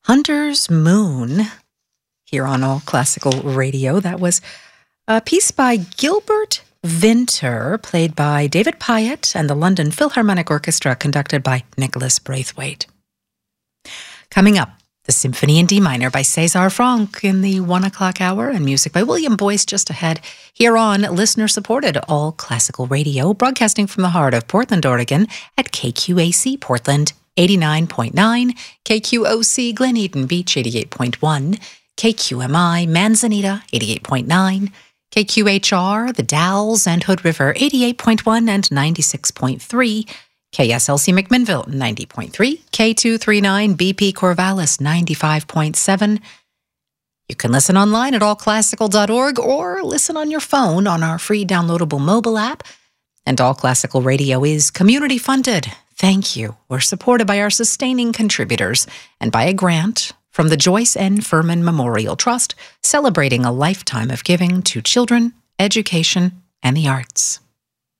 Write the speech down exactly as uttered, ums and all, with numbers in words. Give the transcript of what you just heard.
Hunter's Moon here on All Classical Radio. That was a piece by Gilbert Vinter, played by David Pyatt and the London Philharmonic Orchestra, conducted by Nicholas Braithwaite. Coming up, the Symphony in D minor by César Franck in the one o'clock hour, and music by William Boyce just ahead here on listener-supported All Classical Radio, broadcasting from the heart of Portland, Oregon at K Q A C Portland eighty-nine point nine, K Q O C Glen Eden Beach eighty-eight point one, K Q M I Manzanita eighty-eight point nine, K Q H R The Dalles and Hood River eighty-eight point one and ninety-six point three, K S L C McMinnville ninety point three, K two thirty-nine B P Corvallis ninety-five point seven. You can listen online at all classical dot org or listen on your phone on our free downloadable mobile app. And All Classical Radio is community funded. Thank you. We're supported by our sustaining contributors and by a grant from the Joyce N. Furman Memorial Trust, celebrating a lifetime of giving to children, education, and the arts.